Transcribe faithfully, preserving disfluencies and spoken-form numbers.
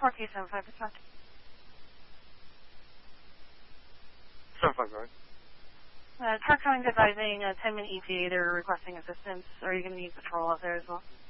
four K seven five percent. seven five, right? Uh, Car County advising a ten minute E T A. They're requesting assistance. Are you going to need patrol out there as well?